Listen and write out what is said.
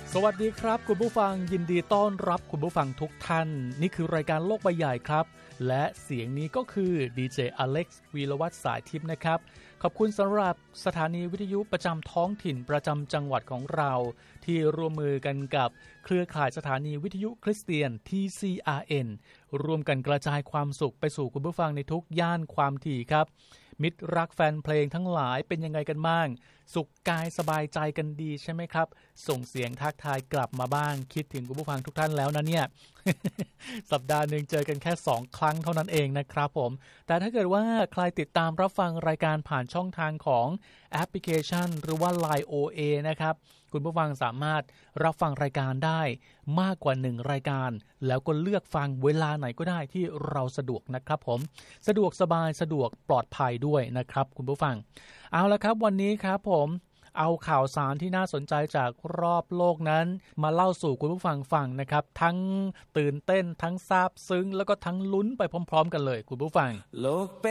สวัสดีครับคุณผู้ฟังยินดีต้อนรับคุณผู้ฟังทุกท่านนี่คือรายการโลกใบใหญ่ครับและเสียงนี้ก็คือดีเจอเล็กซ์วีรวัฒน์สายทิพย์นะครับขอบคุณสำหรับสถานีวิทยุประจำท้องถิ่นประจำจังหวัดของเราที่ร่วมมือกันกับเครือข่ายสถานีวิทยุคริสเตียน TCRN ร่วมกันกระจายความสุขไปสู่คุณผู้ฟังในทุกย่านความถี่ครับมิตรรักแฟนเพลงทั้งหลายเป็นยังไงกันบ้างสุขกายสบายใจกันดีใช่ไหมครับส่งเสียงทักทายกลับมาบ้างคิดถึงคุณผู้ฟังทุกท่านแล้วนะเนี่ย สัปดาห์หนึ่งเจอกันแค่2ครั้งเท่านั้นเองนะครับผมแต่ถ้าเกิดว่าใครติดตามรับฟังรายการผ่านช่องทางของแอปพลิเคชันหรือว่า LINE OA นะครับคุณผู้ฟังสามารถรับฟังรายการได้มากกว่า1รายการแล้วก็เลือกฟังเวลาไหนก็ได้ที่เราสะดวกนะครับผมสะดวกสบายสะดวกปลอดภัยด้วยนะครับคุณผู้ฟังเอาละครับวันนี้ครับผมเอาข่าวสารที่น่าสนใจจากรอบโลกนั้นมาเล่าสู่คุณผู้ฟังฟังนะครับทั้งตื่นเต้นทั้งซาบซึ้งแล้วก็ทั้งลุ้นไปพร้อมๆกันเลยคุณผู้ฟังโลก